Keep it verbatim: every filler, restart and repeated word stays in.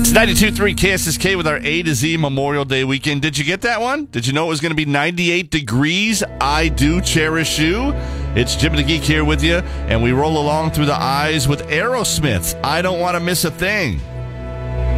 It's ninety-two point three K S S K with our A to Z Memorial Day weekend. Did you get that one? Did you know it was going to be ninety-eight degrees? I do cherish you. It's Jim the Geek here with you, and we roll along through the eyes with Aerosmith. I don't want to miss a thing.